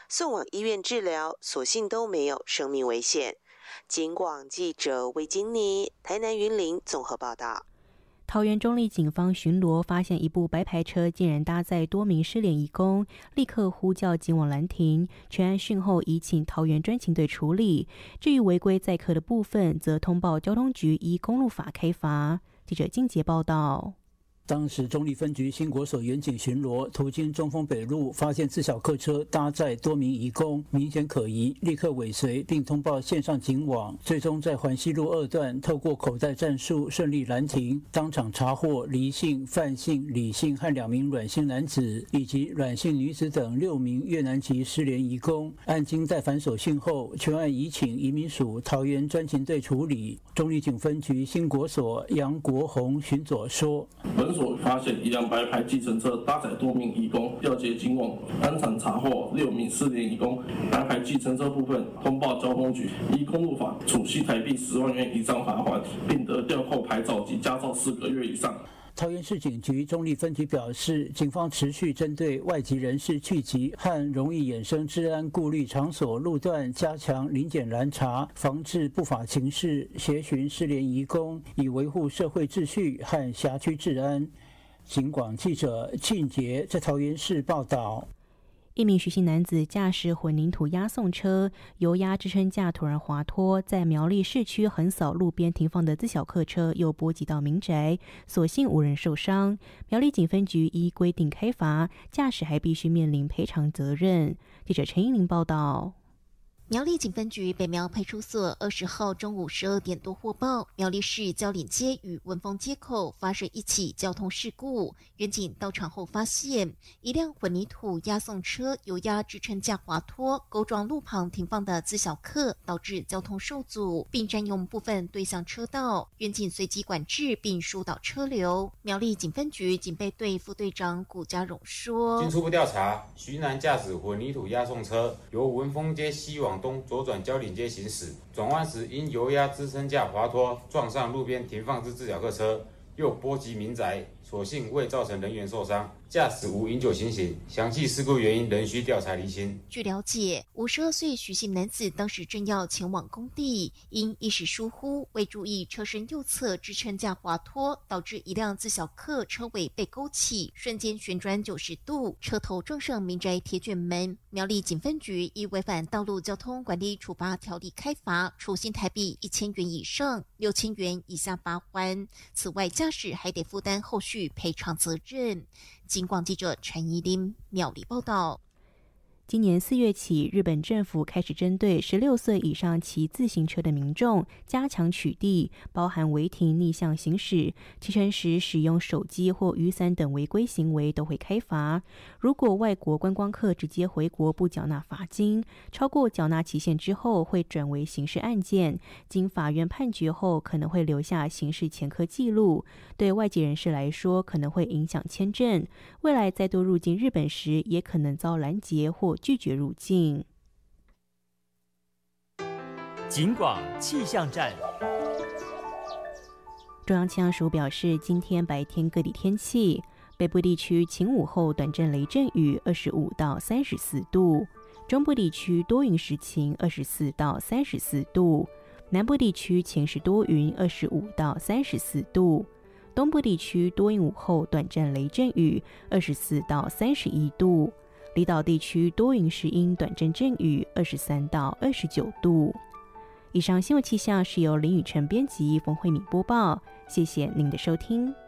送往医院治疗，所幸都没有生命危险。警广记者魏金妮，台南云林综合报道。 桃园中壢警方巡逻，发现一部白牌车竟然搭载多名失联移工，立刻呼叫警网拦停，全案讯后移请桃园专勤队处理。至于违规载客的部分，则通报交通局依公路法开罚。记者金杰报道。 当时中壢分局新国所员警巡逻，途经中丰北路，发现自小客车搭载多名移工，明显可疑，立刻尾随，并通报线上警网。最终在环西路2段透过口袋战术顺利拦停，当场查获黎姓、范姓、李姓和2名阮姓男子以及阮姓女子等6名越南籍失联移工。案经待反手讯后，全案移请移民署桃园专勤队处理。中壢警分局新国所杨国宏巡佐说： 本所发现一辆白牌计程车搭载多名移工，调解警网，当场查获6名失联移工。白牌计程车部分通报交通局，依公路法处新台币10万元以上罚款，并得吊扣牌照及驾照4个月以上。 桃园市警局中壢分局表示，警方持续针对外籍人士聚集和容易衍生治安顾虑场所路段，加强临检拦查，防治不法情事，协寻失联移工，以维护社会秩序和辖区治安。警广记者庆杰在桃园市报道。 一名徐姓男子驾驶混凝土押送车，油压支撑架突然滑脱，在苗栗市区横扫路边停放的自小客车，又波及到民宅，所幸无人受伤。苗栗警分局依规定开罚，驾驶还必须面临赔偿责任。记者陈依玲报道。 苗栗警分局北苗派出所20号中午12点多获报，苗栗市交岭街与文峰街口发生一起交通事故。员警到场后发现，一辆混凝土押送车油压支撑架滑脱，勾撞路旁停放的自小客，导致交通受阻，并占用部分对向车道。员警随即管制并疏导车流。苗栗警分局警备队副队长古家荣说： 经初步调查，徐男驾驶混凝土押送车由文峰街西往东左转交岭街行驶，转弯时因油压支撑架滑脱，撞上路边停放之自小客车，又波及民宅，所幸未造成人员受伤，驾驶无饮酒情形，详细事故原因仍需调查厘清。 据了解，52岁徐姓男子当时正要前往工地，因一时疏忽，未注意车身右侧支撑架滑脱，导致一辆自小客车尾被勾起，瞬间旋转90度，车头撞上民宅铁卷门。苗栗警分局依违反道路交通管理处罚条例开罚，处新台币1000元以上6000元以下罚锾。此外，驾驶还得负担后续赔偿责任。警广记者陈怡琳苗栗报道。 今年4月起，日本政府开始针对16岁以上骑自行车的民众加强取缔，包含违停、逆向行驶、骑乘时使用手机或雨伞等违规行为都会开罚。如果外国观光客直接回国不缴纳罚金，超过缴纳期限之后会转为刑事案件，经法院判决后可能会留下刑事前科记录，对外籍人士来说可能会影响签证，未来再度入境日本时也可能遭拦截或拒绝入境。 警广气象站。 中央气象署表示，今天白天各地天气，北部地区晴午后短阵雷阵雨25到34度，中部地区多云时晴24到34度，南部地区晴时多云25到34度，东部地区多云午后短阵雷阵雨24到31度，离岛地区多云时阴短阵阵雨23到29度。以上新闻气象是由林雨晨编辑，冯慧敏播报，谢谢您的收听。